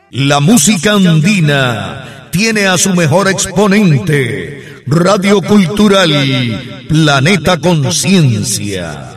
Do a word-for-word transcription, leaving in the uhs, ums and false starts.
La música andina tiene a su mejor exponente, Radio Cultural Planeta Conciencia.